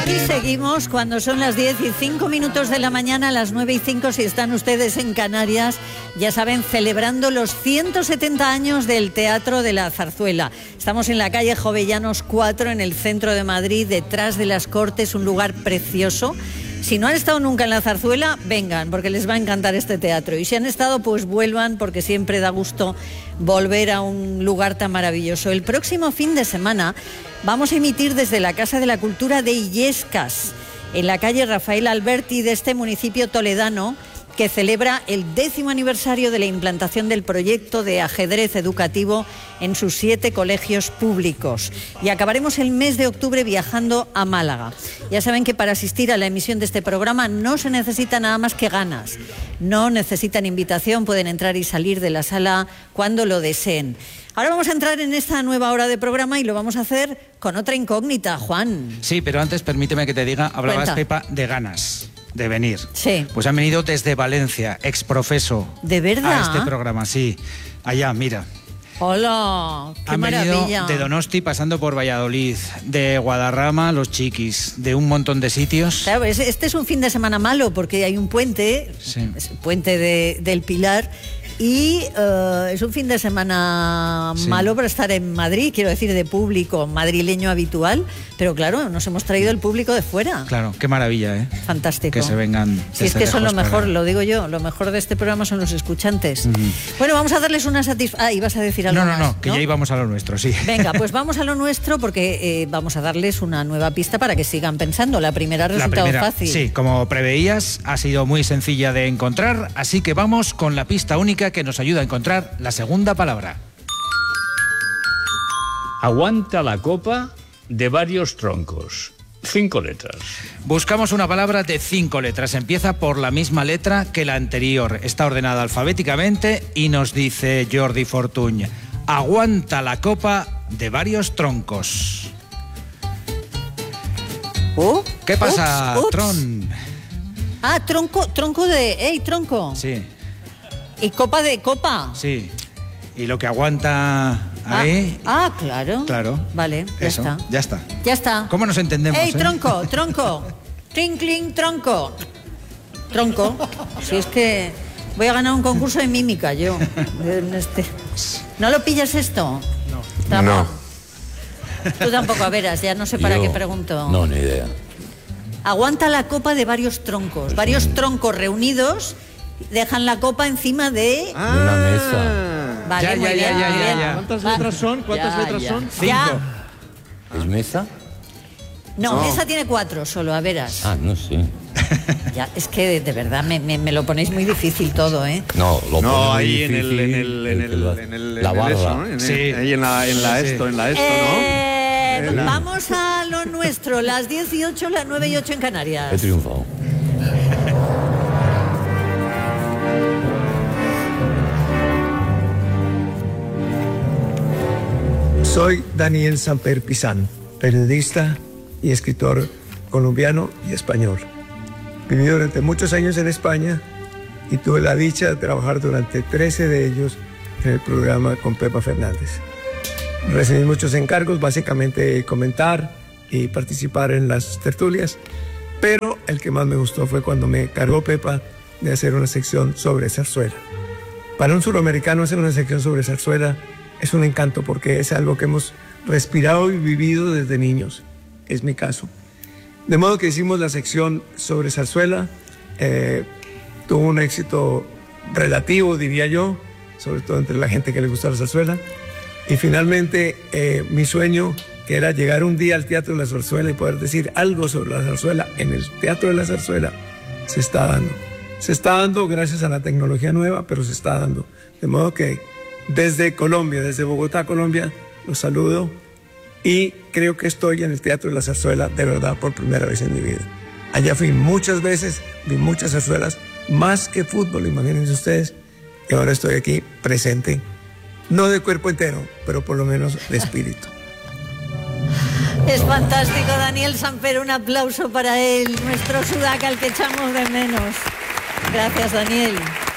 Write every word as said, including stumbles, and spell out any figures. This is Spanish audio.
Y seguimos cuando son las diez y cinco minutos de la mañana, las nueve y cinco si están ustedes en Canarias, ya saben, celebrando los ciento setenta años del Teatro de la Zarzuela. Estamos en la calle Jovellanos cuatro, en el centro de Madrid, detrás de las Cortes, un lugar precioso. Si no han estado nunca en la Zarzuela, vengan, porque les va a encantar este teatro. Y si han estado, pues vuelvan, porque siempre da gusto volver a un lugar tan maravilloso. El próximo fin de semana vamos a emitir desde la Casa de la Cultura de Illescas, en la calle Rafael Alberti de este municipio toledano, que celebra el décimo aniversario de la implantación del proyecto de ajedrez educativo en sus siete colegios públicos. Y acabaremos el mes de octubre viajando a Málaga. Ya saben que para asistir a la emisión de este programa no se necesita nada más que ganas. No necesitan invitación, pueden entrar y salir de la sala cuando lo deseen. Ahora vamos a entrar en esta nueva hora de programa y lo vamos a hacer con otra incógnita, Juan. Sí, pero antes permíteme que te diga, hablabas, Cuenta. Pepa, de ganas de venir. Sí. Pues han venido desde Valencia, exprofeso. ¿De verdad? A este programa, sí. Allá, mira. ¡Hola! ¡Qué Han maravilla! venido de Donosti, pasando por Valladolid, de Guadarrama, Los Chiquis, de un montón de sitios. Claro, este es un fin de semana malo porque hay un puente, Sí. es el puente de, del Pilar, y uh, es un fin de semana Sí. malo para estar en Madrid, quiero decir, de público madrileño habitual, pero claro, nos hemos traído el público de fuera. Claro, qué maravilla, ¿eh? Fantástico. Que se vengan. Si es desde que son lo lejos mejor, para- lo digo yo, lo mejor de este programa son los escuchantes. Ujú. Bueno, vamos a darles una satisfacción. Ah, ibas a decir algo No, no, más, no, que ya íbamos a lo nuestro, sí. Venga, pues vamos a lo nuestro porque eh, vamos a darles una nueva pista para que sigan pensando. La primera ha La resultado primera, fácil. sí, como preveías, ha sido muy sencilla de encontrar, así que vamos con la pista única que nos ayuda a encontrar la segunda palabra. Aguanta la copa de varios troncos. Cinco letras. Buscamos una palabra de cinco letras. Empieza por la misma letra que la anterior. Está ordenada alfabéticamente y nos dice Jordi Fortuny: aguanta la copa de varios troncos. Oh, ¿Qué pasa, ups, ups. Tron? Ah, tronco, tronco de... ¡Ey, tronco! Sí, Y copa de copa. sí. Y lo que aguanta Ah, ahí... ah, claro. Claro. Vale, ya Eso, está. ya está. Ya está. ¿Cómo nos entendemos? ¡Ey, eh? tronco, tronco! ¡Cling, cling, tronco! Tronco. Si es que voy a ganar un concurso de mímica yo. En este. ¿No lo pillas esto? No. No. Tú tampoco, a veras, ya no sé para Yo- qué pregunto. No, ni idea. Aguanta la copa de varios troncos. Varios troncos reunidos dejan la copa encima de... De una mesa. Vale, Ya, muy ya, bien, ya, muy ya, bien. ya. ¿Cuántas Va. letras son? ¿Cuántas Ya, letras ya. son? Ya. Cinco. ¿Es mesa? No, esa tiene cuatro solo, a veras. Ah, no sé. Ya, es que de, de verdad me, me- me lo ponéis muy difícil todo, ¿eh? No, lo No, pone muy ahí en el, difícil en el, en el que el, lo hace. en el, La en el barra. eso, ¿no? En el- Sí. Ahí en la, en la Sí, sí. esto, en la esto, Eh, ¿no? vamos a lo nuestro, las dieciocho, las nueve y ocho en He Canarias. triunfado. Soy Daniel Samper Pizán, periodista y escritor colombiano y español. Viví durante muchos años en España y tuve la dicha de trabajar durante trece de ellos en el programa con Pepa Fernández. Recibí muchos encargos, básicamente comentar y participar en las tertulias, pero el que más me gustó fue cuando me cargó Pepa de hacer una sección sobre zarzuela. Para un suramericano hacer una sección sobre zarzuela es un encanto porque es algo que hemos respirado y vivido desde niños. Es mi caso. De modo que hicimos la sección sobre zarzuela. Eh, tuvo un éxito relativo, diría yo, sobre todo entre la gente que le gusta la zarzuela. Y finalmente eh, mi sueño, que era llegar un día al Teatro de la Zarzuela y poder decir algo sobre la zarzuela en el Teatro de la Zarzuela, se está dando. Se está dando gracias a la tecnología nueva, pero se está dando. De modo que desde Colombia, desde Bogotá, Colombia, los saludo y creo que estoy en el Teatro de la Zarzuela de verdad por primera vez en mi vida. Allá fui muchas veces, vi muchas zarzuelas, más que fútbol, imagínense ustedes, y ahora estoy aquí presente, no de cuerpo entero, pero por lo menos de espíritu. Es fantástico, Daniel Samper, un aplauso para él, nuestro sudaca, al que echamos de menos. Gracias, Daniel.